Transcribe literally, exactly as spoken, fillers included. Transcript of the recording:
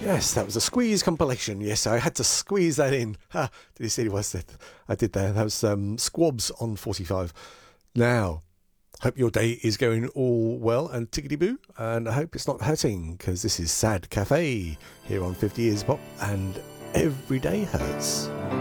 Yes, that was a squeeze compilation. Yes, I had to squeeze that in. Ha, did you see what I did there? That was um, Squabs on forty-five. Now, hope your day is going all well and tickety-boo, and I hope it's not hurting, because this is Sad Cafe here on fifty Years Pop, and every day hurts.